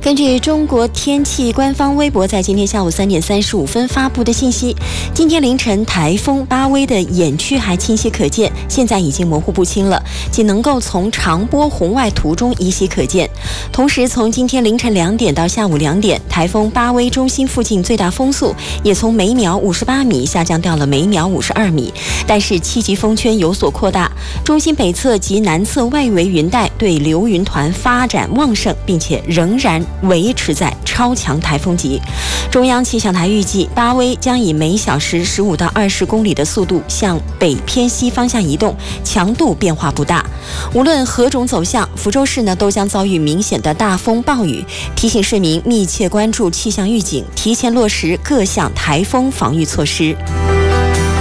根据中国天气官方微博在今天下午3点35分发布的信息，今天凌晨台风巴威的眼区还清晰可见，现在已经模糊不清了，仅能够从长波红外图中依稀可见。同时，从今天凌晨2点到下午2点，台风巴威中心附近最大风速也从每秒58米下降到了每秒52米，但是7级风圈有所扩大，中心北侧及南侧外围云带对流云团发展旺盛，并且仍然维持在超强台风级。中央气象台预计，巴威将以每小时15到20公里的速度向北偏西方向移动，强度变化不大。无论何种走向，福州市都将遭遇明显的大风暴雨，提醒市民密切关注气象预警，提前落实各项台风防御措施。